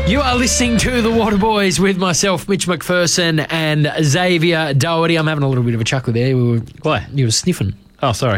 You are listening to The Waterboys with myself, Mitch McPherson, and Xavier Doherty. I'm having a little bit of a chuckle there. Why? You were sniffing. Oh, sorry.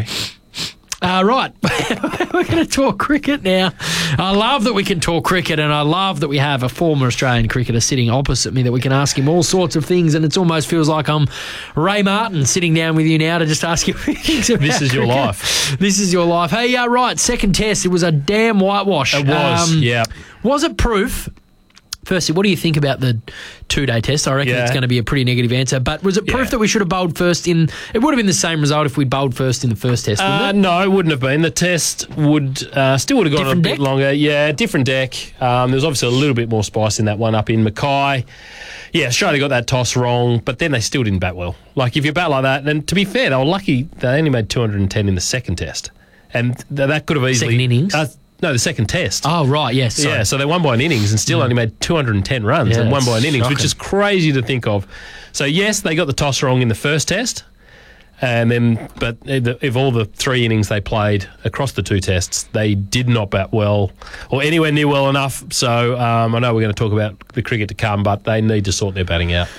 Right. We're going to talk cricket now. I love that we can talk cricket, and I love that we have a former Australian cricketer sitting opposite me that we can ask him all sorts of things, and it almost feels like I'm Ray Martin sitting down with you now to just ask you things about This is your cricket. life. This is your life. Hey, right, second test. It was a damn whitewash. It was, yeah. Was it proof? Firstly, what do you think about the two-day test? I reckon it's going to be a pretty negative answer. But was it proof that we should have bowled first in... It would have been the same result if we bowled first in the first test, wouldn't it? No, it wouldn't have been. The test would still would have gone Different a deck? bit longer. Yeah, different deck. There was obviously a little bit more spice in that one up in Mackay. Yeah, Australia got that toss wrong, but then they still didn't bat well. Like, if you bat like that... And to be fair, they were lucky they only made 210 in the second test. And that could have easily... Second innings? No, the second test. Oh, right, yes. Sorry. Yeah, so they won by an innings and still only made 210 runs Yeah, and won by an that's innings, which shocking. is crazy to think of. So, yes, they got the toss wrong in the first test, and then, but if all the three innings they played across the two tests, they did not bat well or anywhere near well enough. So, I know we're going to talk about the cricket to come, but they need to sort their batting out.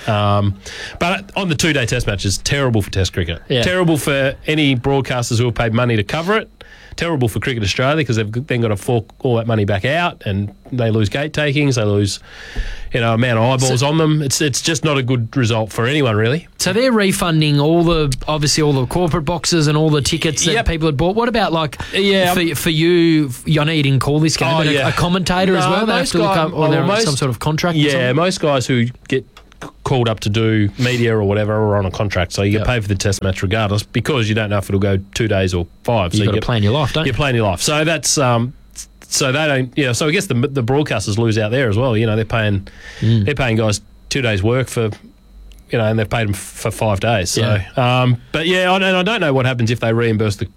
But on the two-day test matches, terrible for test cricket. Yeah. Terrible for any broadcasters who have paid money to cover it. Terrible for Cricket Australia because they've then got to fork all that money back out, and they lose gate takings, they lose, amount of eyeballs on them. It's just not a good result for anyone, really. So they're refunding all the corporate boxes and all the tickets that people had bought. What about for you? I know you didn't call this game, but a commentator as well. They have to look up, or they're on some sort of contract. or Yeah, something? most guys who get called up to do media or whatever are on a contract, so you get paid for the test match regardless because you don't know if it'll go 2 days or 5. So You've got to plan your life, don't you? You're planning your life. So that's so they don't. So I guess the broadcasters lose out there as well. They're paying guys 2 days work for. And they've paid them for 5 days. So, I don't know what happens if they reimburse the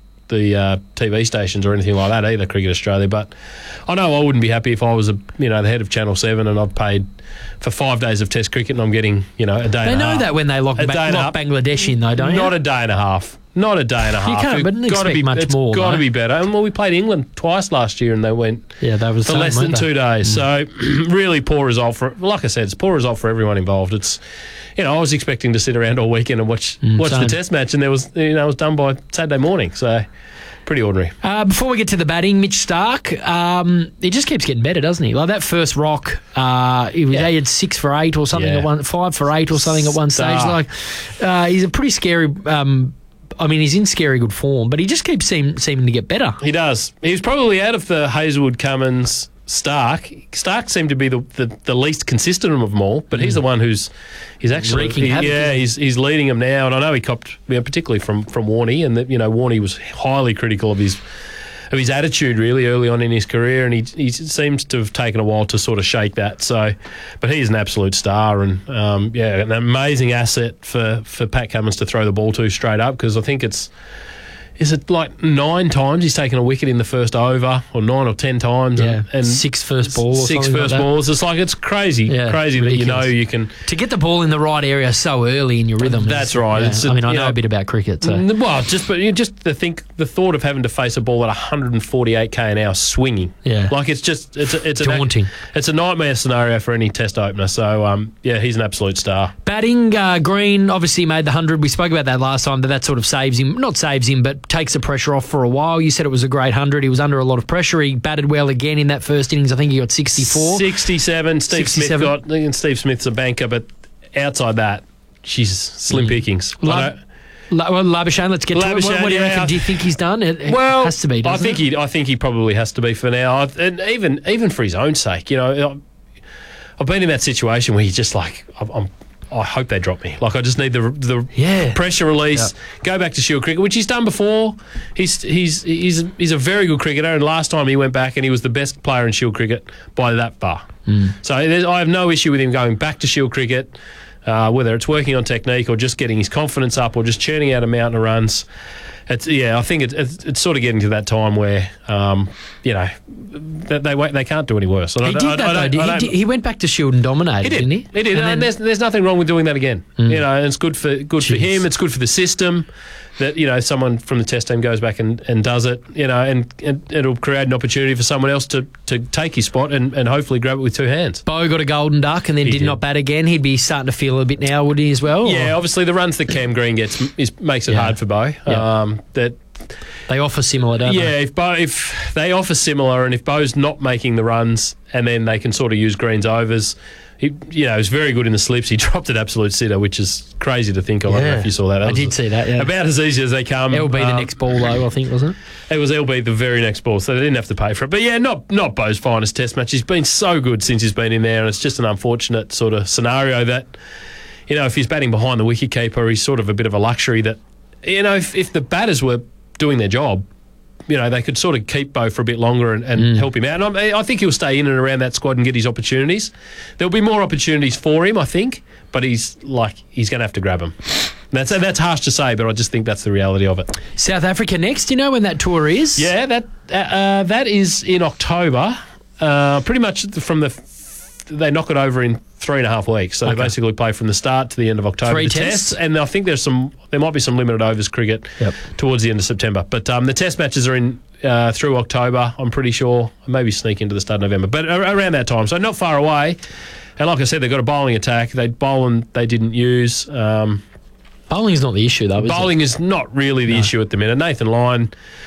TV stations or anything like that either, Cricket Australia. But I know I wouldn't be happy if I was the head of Channel 7 and I've paid for 5 days of Test cricket and I'm getting a day and a half. They know that when they lock Bangladesh in, though, don't you? Not a day and a half. Not a day and a half. You can't, but expect much more. It's got to be better. And we played England twice last year, and they went that was for less than 2 days. So really poor result for. Like I said, it's a poor result for everyone involved. It's I was expecting to sit around all weekend and watch the Test match, and there was it was done by Saturday morning. So pretty ordinary. Before we get to the batting, Mitch Starc, he just keeps getting better, doesn't he? Like that first rock, he had 6 for 8 or something at 5 for 8 or something at one stage. Like he's a pretty scary. He's in scary good form, but he just keeps seeming to get better. He does. He's probably out of the Hazelwood, Cummins, Starc. Starc seemed to be the least consistent of them all, but he's the one he's actually wreaking havoc. He's leading them now, and I know he copped particularly from Warney, and that Warney was highly critical of his attitude really early on in his career, and he seems to have taken a while to sort of shake that. So, but he's an absolute star, and an amazing asset for Pat Cummins to throw the ball to straight up, because I think is it like 9 times he's taken a wicket in the first over, or 9 or 10 times? Yeah, and 6 first balls. Or 6 first like balls. It's crazy, crazy ridiculous. that you can to get the ball in the right area so early in your rhythm. That's right. Yeah. I know a bit about cricket. So. Well, just the thought of having to face a ball at 148k an hour swinging. Yeah, like it's daunting. It's a nightmare scenario for any Test opener. So he's an absolute star. Batting, Green obviously made the 100. We spoke about that last time, but that sort of not saves him, but takes the pressure off for a while. You said it was a great 100. He was under a lot of pressure. He batted well again in that first innings. I think he got 64. 67. Steve Smith's a banker, but outside that, she's slim pickings. Labuschagne, let's get to it. What do you reckon? Do you think he's done? It has to be, doesn't it? I think he probably has to be for now. And even for his own sake, I've been in that situation where he's just like, I hope they drop me. Like, I just need the pressure release. Go back to Shield cricket, which he's done before. He's a very good cricketer, and last time he went back and he was the best player in Shield cricket by that far. So I have no issue with him going back to Shield cricket, whether it's working on technique or just getting his confidence up or just churning out a mountain of runs. I think it's sort of getting to that time where they can't do any worse. He did that though. He went back to Shield and dominated, didn't he? He did, and there's nothing wrong with doing that again. And it's good for him. It's good for the system. that, you know, someone from the test team goes back and does it, you know, and it'll create an opportunity for someone else to take his spot and hopefully grab it with two hands. Bo got a golden duck and then did not bat again. He'd be starting to feel a bit now, would he, as well? Yeah, obviously the runs that Cam Green gets makes it hard for Bo. That they offer similar, don't they? Yeah, if they offer similar, and if Bo's not making the runs, and then they can sort of use Green's overs. He was very good in the slips. He dropped an absolute sitter, which is crazy to think of. I don't know if you saw that. I did see that, About as easy as they come. LB the next ball, though, I think, wasn't it? It was LB the very next ball, so they didn't have to pay for it. But, yeah, not Bo's finest test match. He's been so good since he's been in there, and it's just an unfortunate sort of scenario that, you know, if he's batting behind the wicketkeeper, he's sort of a bit of a luxury that, you know, if the batters were doing their job, you know, they could sort of keep Bo for a bit longer and help him out. And I think he'll stay in and around that squad and get his opportunities. There'll be more opportunities for him, I think, but he's going to have to grab them. That's harsh to say, but I just think that's the reality of it. South Africa next, do you know when that tour is? Yeah, that is in October. Pretty much they knock it over in 3.5 weeks. So they basically play from the start to the end of October. 3 tests, and I think there might be some limited overs cricket towards the end of September. But the test matches are in through October, I'm pretty sure. Maybe sneak into the start of November, but around that time. So not far away. And like I said, they've got a bowling attack. They bowl and they didn't use. Bowling's not the issue, though, is bowling is not really the issue at the minute. Nathan Lyon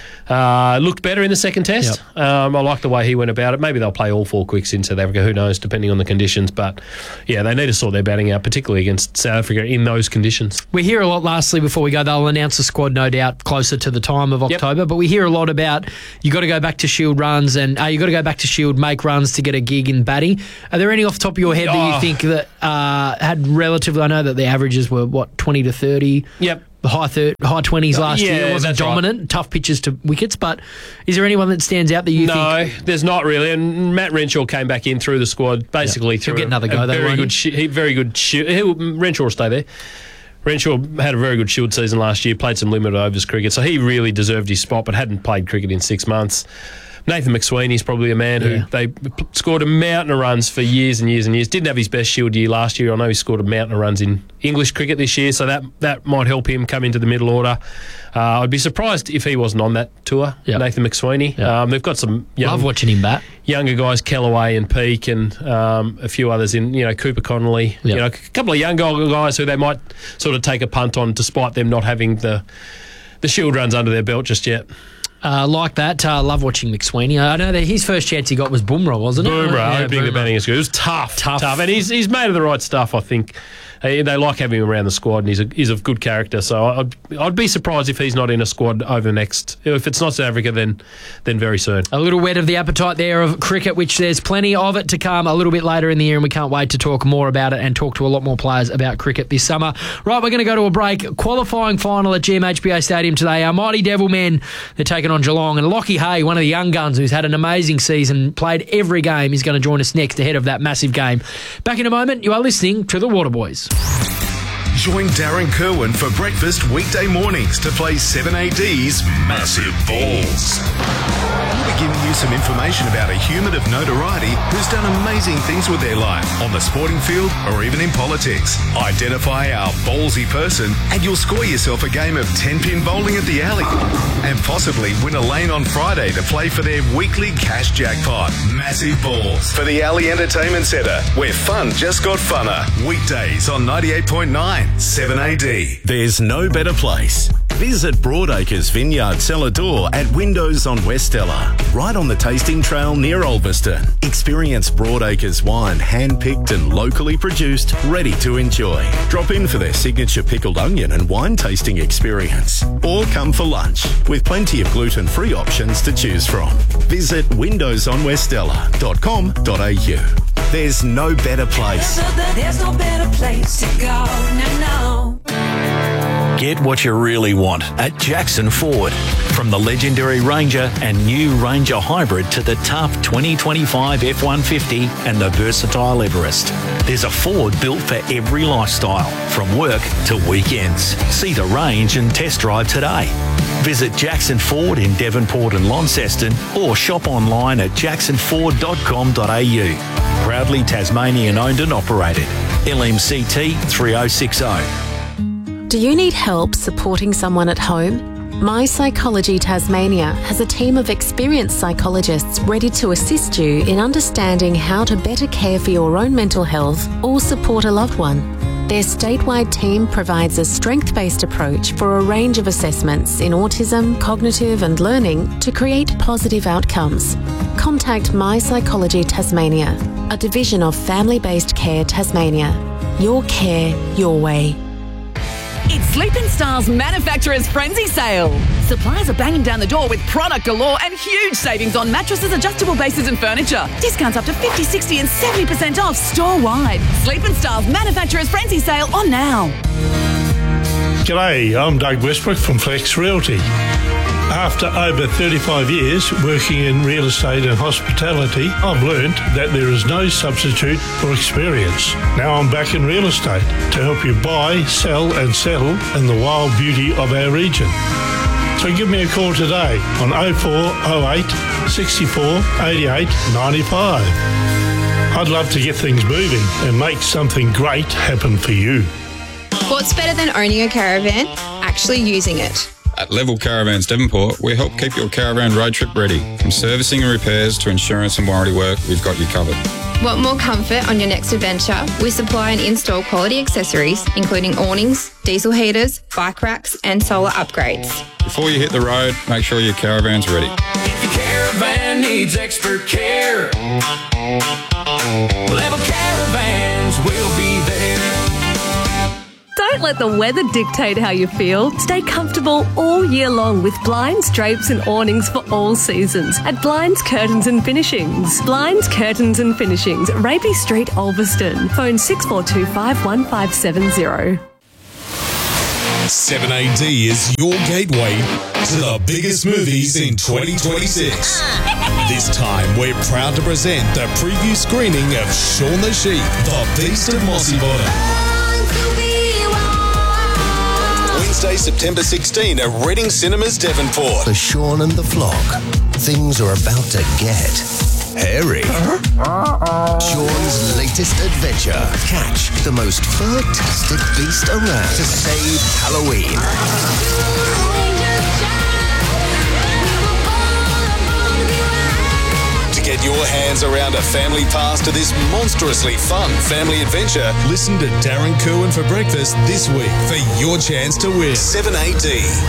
looked better in the second test. I like the way he went about it. Maybe they'll play all 4 quicks in South Africa. Who knows, depending on the conditions. But, yeah, they need to sort their batting out, particularly against South Africa in those conditions. We hear a lot, lastly, before we go, they'll announce the squad, no doubt, closer to the time of October. But we hear a lot about you got to go back to Shield runs and you got to go back to Shield, make runs to get a gig in batting. Are there any off the top of your head that you think that had relatively, I know that the averages were, 20 to 30? Yep. High 20s last year. It wasn't dominant, right. Tough pitches to wickets, but is there anyone that stands out that you think? No, there's not really. And Matt Renshaw came back in through the squad, basically through He'll get another go, very good Renshaw will stay there. Renshaw had a very good Shield season last year, played some limited overs cricket, so he really deserved his spot, but hadn't played cricket in 6 months. Nathan McSweeney's probably a man who they scored a mountain of runs for years and years and years. Didn't have his best Shield year last year. I know he scored a mountain of runs in English cricket this year, so that might help him come into the middle order. I'd be surprised if he wasn't on that tour, Nathan McSweeney. They've got some love watching him bat. Younger guys, Kellaway and Peake, and a few others in, Cooper Connolly. You know, a couple of young guys who they might sort of take a punt on, despite them not having the Shield runs under their belt just yet. Like that. Love watching McSweeney. I know that his first chance he got was Bumrah, wasn't it? Bumrah, hoping the batting is good. It was tough. And he's made of the right stuff, I think. They like having him around the squad, and he's of good character. So I'd be surprised if he's not in a squad over the next. If it's not South Africa, then very soon. A little whet of the appetite there of cricket, which there's plenty of it to come a little bit later in the year, and we can't wait to talk more about it and talk to a lot more players about cricket this summer. Right, we're going to go to a break. Qualifying final at GMHBA Stadium today. Our mighty Devil men, they're taking on Geelong, and Lockie Hay, one of the young guns who's had an amazing season, played every game, is going to join us next ahead of that massive game. Back in a moment. You are listening to the Waterboys. Join Darren Kerwin for breakfast weekday mornings to play 7AD's Massive Balls. We'll be giving you some information about a human of notoriety who's done amazing things with their life on the sporting field or even in politics. Identify our ballsy person and you'll score yourself a game of 10-pin bowling at the Alley and possibly win a lane on Friday to play for their weekly cash jackpot. Massive Balls for the Alley Entertainment Centre, where fun just got funner. Weekdays on 98.9 7AD. There's no better place. Visit Broadacres Vineyard Cellar Door at Windows on Westella, right on the tasting trail near Ulverston. Experience Broadacres wine, hand-picked and locally produced, ready to enjoy. Drop in for their signature pickled onion and wine tasting experience. Or come for lunch, with plenty of gluten-free options to choose from. Visit windowsonwestella.com.au. There's no better place. There's no better place to go. No. Get what you really want at Jackson Ford. From the legendary Ranger and new Ranger Hybrid to the tough 2025 F-150 and the versatile Everest. There's a Ford built for every lifestyle, from work to weekends. See the range and test drive today. Visit Jackson Ford in Devonport and Launceston or shop online at jacksonford.com.au. Proudly Tasmanian owned and operated. LMCT 3060. Do you need help supporting someone at home? My Psychology Tasmania has a team of experienced psychologists ready to assist you in understanding how to better care for your own mental health or support a loved one. Their statewide team provides a strength-based approach for a range of assessments in autism, cognitive and learning to create positive outcomes. Contact My Psychology Tasmania, a division of Family-Based Care Tasmania. Your care, your way. It's Sleep in Style's Manufacturer's Frenzy Sale. Suppliers are banging down the door with product galore and huge savings on mattresses, adjustable bases and furniture. Discounts up to 50, 60 and 70% off store-wide. Sleep in Style's Manufacturer's Frenzy Sale on now. G'day, I'm Doug Westbrook from Flex Realty. After over 35 years working in real estate and hospitality, I've learnt that there is no substitute for experience. Now I'm back in real estate to help you buy, sell and settle in the wild beauty of our region. So give me a call today on 0408 64 88 95. I'd love to get things moving and make something great happen for you. What's better than owning a caravan? Actually using it. At Level Caravans Devonport, we help keep your caravan road trip ready. From servicing and repairs to insurance and warranty work, we've got you covered. Want more comfort on your next adventure? We supply and install quality accessories, including awnings, diesel heaters, bike racks and solar upgrades. Before you hit the road, make sure your caravan's ready. If your caravan needs expert care, Level Caravans will be there. Don't let the weather dictate how you feel. Stay comfortable all year long with blinds, drapes and awnings for all seasons at Blinds, Curtains and Finishings. Blinds, Curtains and Finishings, Rapey Street, Ulverston. Phone 6425 1570. 7AD is your gateway to the biggest movies in 2026. This time, we're proud to present the preview screening of Shaun the Sheep, The Beast of Mossy Bottom. Wednesday, September 16 at Reading Cinemas, Devonport. For Shaun and the flock, things are about to get hairy. Shaun's latest adventure. Catch the most fantastic beast around to save Halloween. Get your hands around a family pass to this monstrously fun family adventure. Listen to Darren Kerwin for breakfast this week for your chance to win 7AD.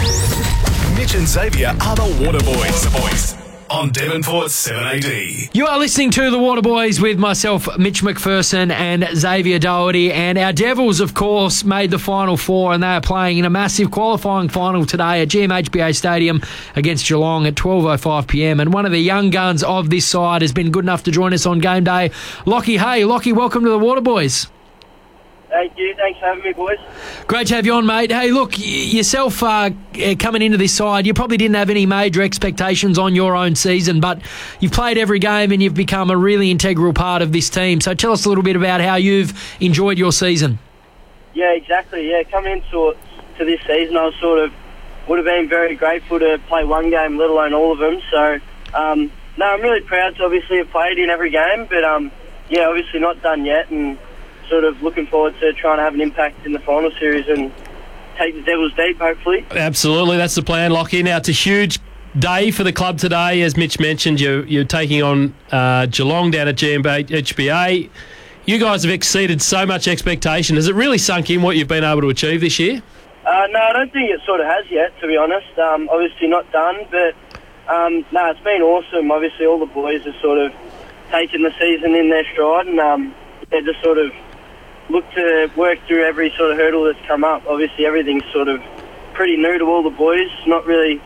Mitch and Xavier are the Waterboys. On Devonport's 7AD. You are listening to the Waterboys with myself, Mitch McPherson and Xavier Doherty. And our Devils, of course, made the Final Four and they are playing in a massive qualifying final today at GMHBA Stadium against Geelong at 12:05pm. And one of the young guns of this side has been good enough to join us on game day. Lockie Hay. Lockie, welcome to the Waterboys. Thank you. Thanks for having me, boys. Great to have you on, mate. Hey, look, yourself coming into this side, you probably didn't have any major expectations on your own season, but you've played every game and you've become a really integral part of this team. So tell us a little bit about how you've enjoyed your season. Yeah, exactly. Yeah, coming into this season, I would have been very grateful to play one game, let alone all of them. So, I'm really proud to obviously have played in every game, but obviously not done yet, and sort of looking forward to trying to have an impact in the final series and take the Devils deep, hopefully. Absolutely, that's the plan, Lockie. Now, it's a huge day for the club today. As Mitch mentioned, you're taking on Geelong down at GMHBA. You guys have exceeded so much expectation. Has it really sunk in what you've been able to achieve this year? No, I don't think it sort of has yet, to be honest. Obviously not done, but it's been awesome. Obviously all the boys have sort of taken the season in their stride and they just sort of look to work through every sort of hurdle that's come up. Obviously, everything's sort of pretty new to all the boys. Not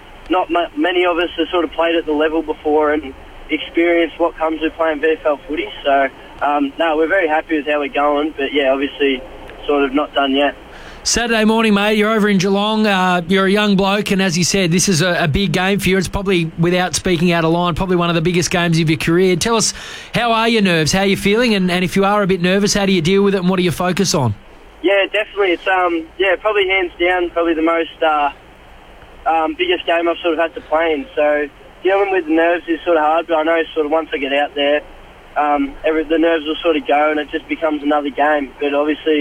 many of us have sort of played at the level before and experienced what comes with playing VFL footy. So, we're very happy with how we're going. But, yeah, obviously sort of not done yet. Saturday morning, mate, you're over in Geelong. You're a young bloke, and as you said, this is a big game for you. It's probably, without speaking out of line, probably one of the biggest games of your career. Tell us, how are your nerves? How are you feeling? And if you are a bit nervous, how do you deal with it, and what do you focus on? Yeah, definitely. It's probably hands down, probably the most biggest game I've sort of had to play in. So dealing with the nerves is sort of hard, but I know sort of once I get out there, the nerves will sort of go, and it just becomes another game. But obviously,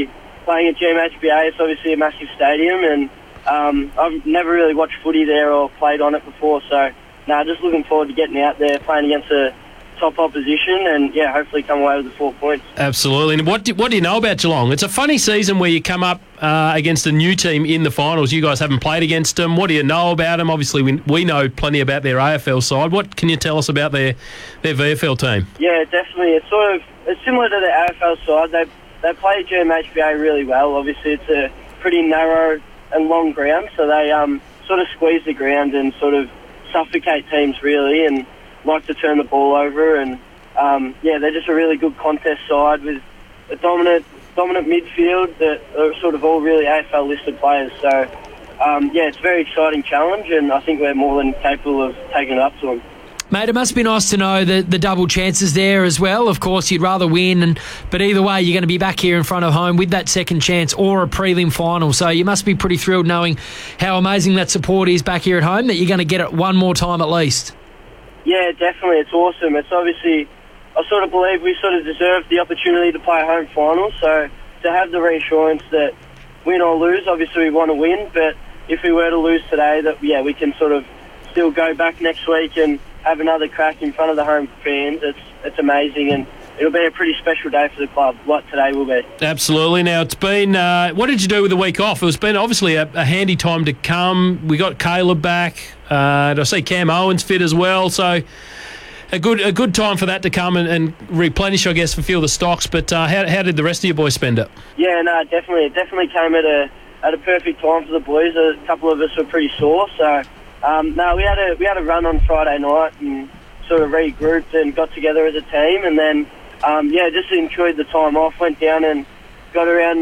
playing at GMHBA, it's obviously a massive stadium, and I've never really watched footy there or played on it before, so just looking forward to getting out there, playing against a top opposition, and hopefully come away with the 4 points. Absolutely. And what do you know about Geelong? It's a funny season where you come up against a new team in the finals. You guys haven't played against them. What do you know about them? Obviously, we know plenty about their AFL side. What can you tell us about their VFL team? Yeah, definitely. It's similar to the AFL side. They play GMHBA really well. Obviously, it's a pretty narrow and long ground, so they sort of squeeze the ground and sort of suffocate teams, really, and like to turn the ball over, and they're just a really good contest side with a dominant midfield that are sort of all really AFL listed players. So it's a very exciting challenge, and I think we're more than capable of taking it up to them. Mate, it must be nice to know the double chances there as well. Of course, you'd rather win, but either way, you're going to be back here in front of home with that second chance or a prelim final. So you must be pretty thrilled knowing how amazing that support is back here at home, that you're going to get it one more time at least. Yeah, definitely. It's awesome. It's obviously, I sort of believe we sort of deserve the opportunity to play a home final. So to have the reassurance that win or lose, obviously we want to win, but if we were to lose today, that we can sort of still go back next week and have another crack in front of the home fans. It's amazing, and it'll be a pretty special day for the club, like today will be. Absolutely. Now, it's been... what did you do with the week off? It's been obviously a handy time to come. We got Caleb back. I see Cam Owens fit as well, so a good time for that to come and replenish, I guess, fulfill the stocks. But how did the rest of your boys spend it? Yeah, no, definitely. It definitely came at a perfect time for the boys. A couple of us were pretty sore, so... we had a run on Friday night and sort of regrouped and got together as a team, and then just enjoyed the time off. Went down and got around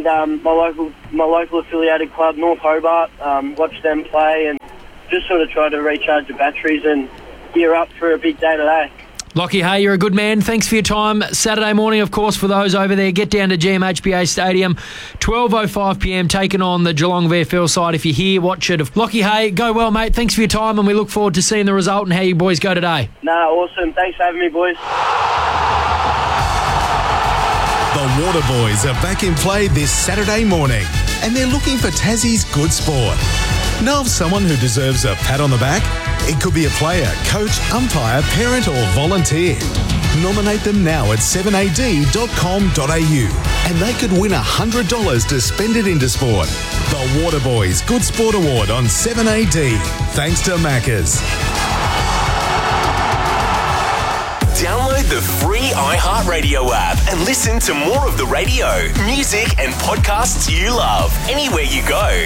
my local affiliated club, North Hobart. Watched them play and just sort of tried to recharge the batteries and gear up for a big day today. Lockie, hey, you're a good man. Thanks for your time. Saturday morning, of course, for those over there, get down to GMHBA Stadium, 12:05pm, taking on the Geelong VFL side. If you're here, watch it. Lockie, hey, go well, mate. Thanks for your time, and we look forward to seeing the result and how you boys go today. Awesome. Thanks for having me, boys. The Water Boys are back in play this Saturday morning, and they're looking for Tassie's good sport. Know of someone who deserves a pat on the back? It could be a player, coach, umpire, parent or volunteer. Nominate them now at 7ad.com.au and they could win $100 to spend it into sport. The Water Boys Good Sport Award on 7AD. Thanks to Macca's. Download the free iHeartRadio app and listen to more of the radio, music and podcasts you love anywhere you go.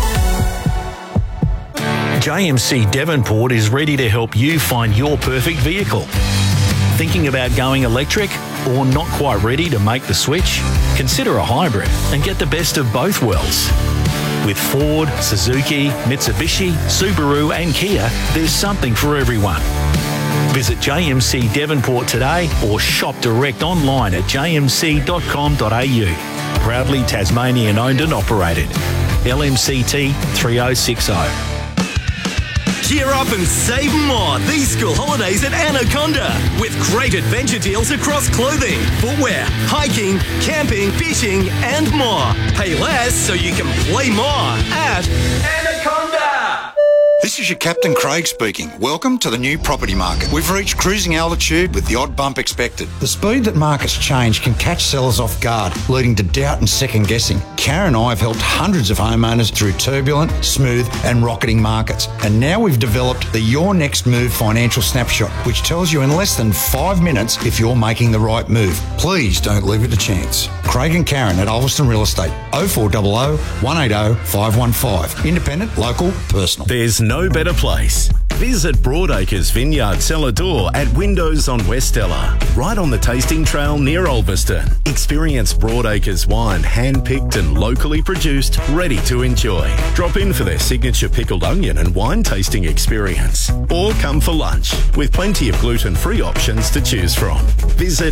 JMC Devonport is ready to help you find your perfect vehicle. Thinking about going electric or not quite ready to make the switch? Consider a hybrid and get the best of both worlds. With Ford, Suzuki, Mitsubishi, Subaru and Kia, there's something for everyone. Visit JMC Devonport today or shop direct online at jmc.com.au. Proudly Tasmanian owned and operated. LMCT 3060. Gear up and save more these school holidays at Anaconda with great adventure deals across clothing, footwear, hiking, camping, fishing and more. Pay less so you can play more at Anaconda. This is your Captain Craig speaking. Welcome to the new property market. We've reached cruising altitude with the odd bump expected. The speed that markets change can catch sellers off guard, leading to doubt and second guessing. Karen and I have helped hundreds of homeowners through turbulent, smooth and rocketing markets. And now we've developed the Your Next Move financial snapshot, which tells you in less than 5 minutes if you're making the right move. Please don't leave it to chance. Craig and Karen at Ulverston Real Estate, 0400 180 515. Independent, local, personal. There's no better place. Visit Broadacres Vineyard Cellar Door at Windows on West Ella, right on the tasting trail near Ulverston. Experience Broadacres wine, hand-picked and locally produced, ready to enjoy. Drop in for their signature pickled onion and wine tasting experience. Or come for lunch, with plenty of gluten-free options to choose from. Visit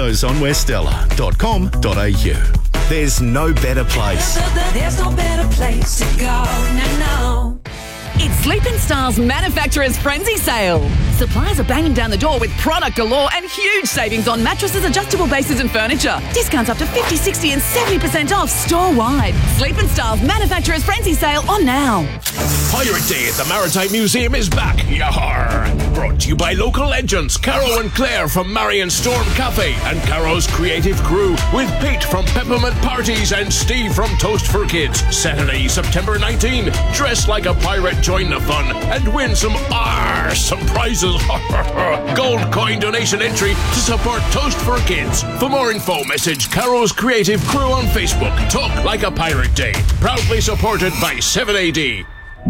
windowsonwestella.com.au. There's no better place. There's no better place to go, no. It's Sleeping Styles Manufacturers Frenzy Sale. Suppliers are banging down the door with product galore and huge savings on mattresses, adjustable bases and furniture. Discounts up to 50, 60 and 70% off store-wide. Sleeping Styles Manufacturers Frenzy Sale on now. Pirate Day at the Maritime Museum is back. Yahar! Brought to you by local legends Caro and Claire from Marion Storm Cafe and Caro's creative crew with Pete from Peppermint Parties and Steve from Toast for Kids. Saturday, September 19. Dress like a pirate, join the fun and win some prizes. Gold coin donation entry to support Toast for Kids. For more info, message Caro's creative crew on Facebook. Talk like a Pirate Day. Proudly supported by 7AD.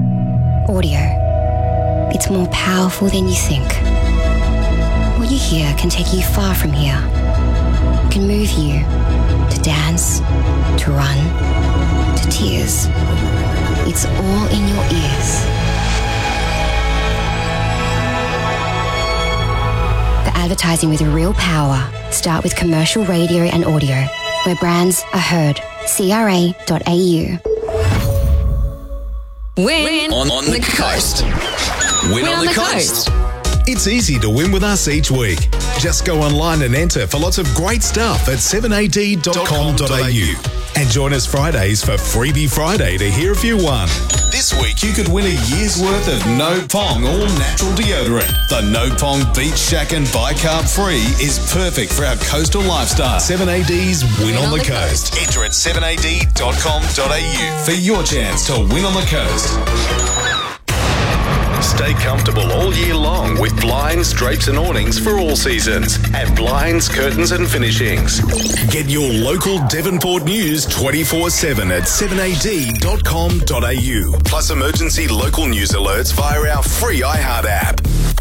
Audio. It's more powerful than you think. What you hear can take you far from here. It can move you to dance, to run, to tears. It's all in your ears. For advertising with real power, start with commercial radio and audio, where brands are heard. CRA.au. Win on the coast. Win on the coast. It's easy to win with us each week. Just go online and enter for lots of great stuff at 7ad.com.au. And join us Fridays for Freebie Friday to hear if you won. This week you could win a year's worth of No Pong all-natural deodorant. The No Pong Beach Shack and Bicarb Free is perfect for our coastal lifestyle. 7AD's Win on the Coast. Enter at 7ad.com.au for your chance to win on the coast. Stay comfortable all year long with blinds, drapes and awnings for all seasons at Blinds, Curtains and Finishings. Get your local Devonport news 24/7 at 7ad.com.au. Plus emergency local news alerts via our free iHeart app.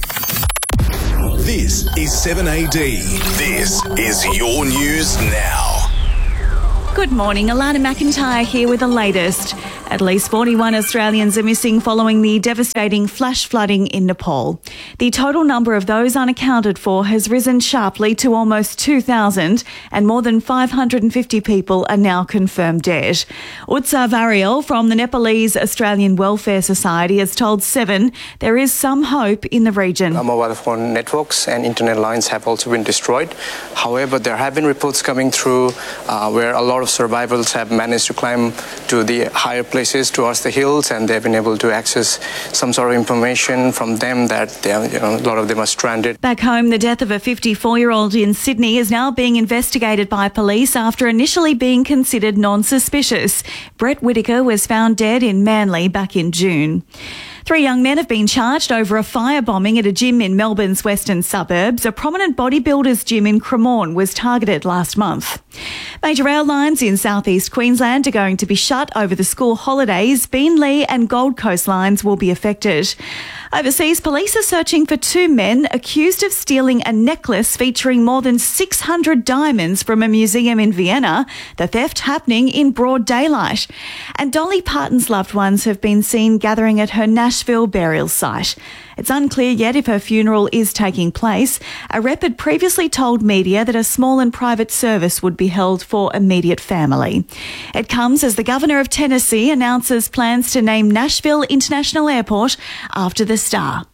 This is 7AD. This is your news now. Good morning, Alana McIntyre here with the latest. At least 41 Australians are missing following the devastating flash flooding in Nepal. The total number of those unaccounted for has risen sharply to almost 2,000 and more than 550 people are now confirmed dead. Utsav Ariel from the Nepalese Australian Welfare Society has told 7 there is some hope in the region. Mobile phone networks and internet lines have also been destroyed. However, there have been reports coming through where a lot of survivors have managed to climb to the higher places towards the hills, and they've been able to access some sort of information from them that a lot of them are stranded. Back home, the death of a 54-year-old in Sydney is now being investigated by police after initially being considered non-suspicious. Brett Whitaker was found dead in Manly back in June. 3 young men have been charged over a firebombing at a gym in Melbourne's western suburbs. A prominent bodybuilders gym in Cremorne was targeted last month. Major rail lines in southeast Queensland are going to be shut over the school holidays. Beenleigh and Gold Coast lines will be affected. Overseas, police are searching for 2 men accused of stealing a necklace featuring more than 600 diamonds from a museum in Vienna, the theft happening in broad daylight. And Dolly Parton's loved ones have been seen gathering at her Nashville burial site. It's unclear yet if her funeral is taking place. A rep had previously told media that a small and private service would be held for immediate family. It comes as the Governor of Tennessee announces plans to name Nashville International Airport after the star.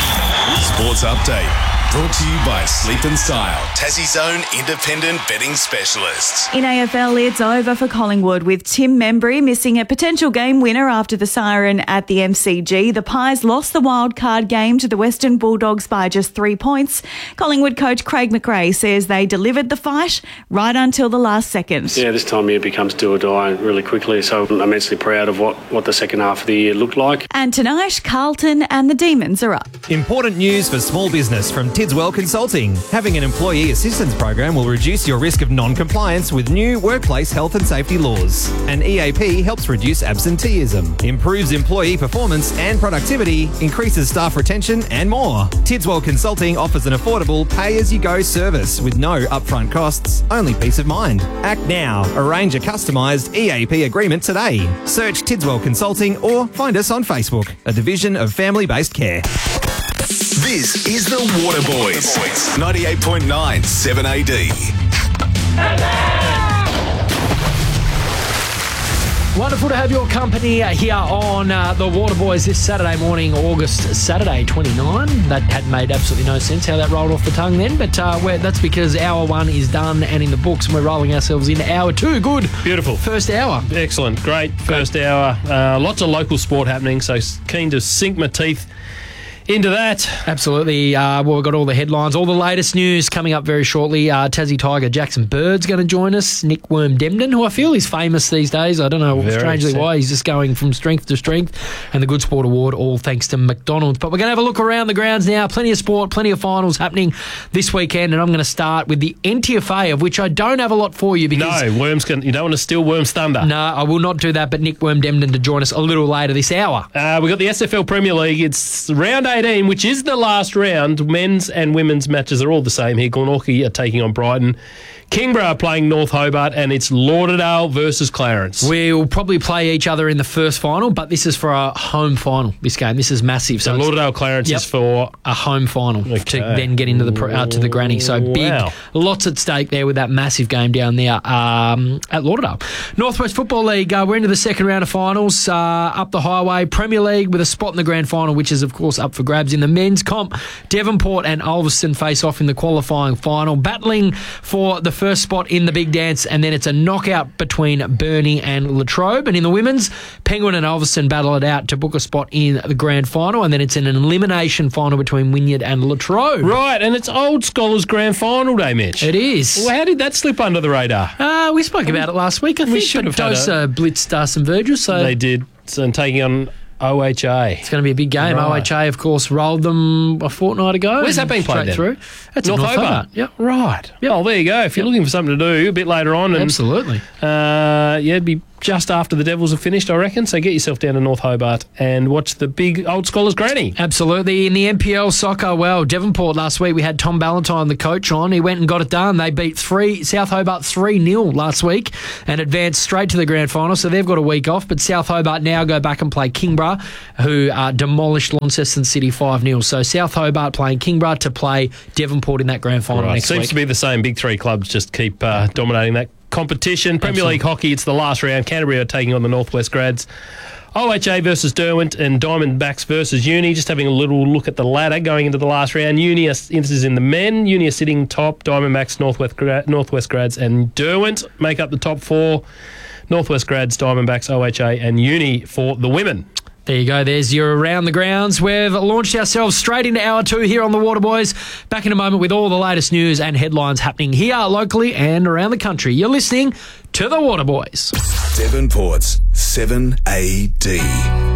Sports Update. Brought to you by Sleep and Style, Tassie's own independent betting specialists. In AFL, it's over for Collingwood with Tim Membry missing a potential game winner after the siren at the MCG. The Pies lost the wildcard game to the Western Bulldogs by just 3 points. Collingwood coach Craig McRae says they delivered the fight right until the last second. Yeah, this time of year becomes do or die really quickly, so I'm immensely proud of what the second half of the year looked like. And tonight, Carlton and the Demons are up. Important news for small business from Tidswell Consulting. Having an employee assistance program will reduce your risk of non-compliance with new workplace health and safety laws. And EAP helps reduce absenteeism, improves employee performance and productivity, increases staff retention and more. Tidswell Consulting offers an affordable pay-as-you-go service with no upfront costs, only peace of mind. Act now. Arrange a customised EAP agreement today. Search Tidswell Consulting or find us on Facebook, a division of family-based care. This is the Water Boys. 98.9 7AD. Wonderful to have your company here on the Waterboys this Saturday morning, Saturday 29. That had made absolutely no sense how that rolled off the tongue then, but that's because hour one is done and in the books, and we're rolling ourselves into hour two. Good. Beautiful. First hour. Excellent. Great first hour. Lots of local sport happening, so keen to sink my teeth into that. Absolutely. We've got all the headlines, all the latest news coming up very shortly. Tassie Tiger Jackson Bird's going to join us. Nick Worm Demden, who I feel is famous these days. I don't know strangely why. He's just going from strength to strength. And the Good Sport Award, all thanks to McDonald's. But we're going to have a look around the grounds now. Plenty of sport, plenty of finals happening this weekend. And I'm going to start with the NTFA, of which I don't have a lot for you. Because you don't want to steal Worm's thunder. No, I will not do that. But Nick Worm Demden to join us a little later this hour. We've got the SFL Premier League. It's round 18, which is the last round. Men's and women's matches are all the same here. Glenorchy are taking on Brighton. Kingborough are playing North Hobart, and it's Lauderdale versus Clarence. We'll probably play each other in the first final, but this is for a home final, this game. This is massive. So Lauderdale Clarence is for a home final to then get into to the granny. So big, lots at stake there with that massive game down there at Lauderdale. Northwest Football League, we're into the second round of finals. Up the highway, Premier League with a spot in the grand final, which is, of course, up for grabs in the men's comp. Devonport and Ulverston face off in the qualifying final, battling for the first spot in the big dance, and then it's a knockout between Burnie and Latrobe. And in the women's, Penguin and Ulverston battle it out to book a spot in the grand final, and then it's an elimination final between Wynyard and Latrobe. Right, and it's Old Scholars Grand Final Day, Mitch. It is. Well, how did that slip under the radar? We spoke about it last week. I think Dosa blitzed St Virgil. So they did, and taking on OHA. It's going to be a big game. Right. OHA, of course, rolled them a fortnight ago. Where's that being played then? Through. That's North Hobart. Yep. Right. Yep. Oh, there you go. If you're looking for something to do a bit later on. Absolutely. It'd be just after the Devils have finished, I reckon. So get yourself down to North Hobart and watch the big Old Scholars Granny. Absolutely. In the NPL soccer, Devonport last week, we had Tom Ballantyne, the coach, on. He went and got it done. They beat South Hobart 3-0 last week and advanced straight to the grand final. So they've got a week off. But South Hobart now go back and play Kingborough, who demolished Launceston City 5-0. So South Hobart playing Kingborough to play Devonport in that grand final next week. Seems to be the same. Big three clubs just keep dominating that competition. Premier League hockey, it's the last round. Canterbury are taking on the Northwest Grads. OHA versus Derwent and Diamondbacks versus Uni. Just having a little look at the ladder going into the last round. Uni is in the men. Uni are sitting top. Diamondbacks, Northwest Grads and Derwent make up the top four. Northwest Grads, Diamondbacks, OHA and Uni for the women. There you go. There's your Around the Grounds. We've launched ourselves straight into hour two here on the Waterboys. Back in a moment with all the latest news and headlines happening here locally and around the country. You're listening to the Waterboys. Devonport's 7AD.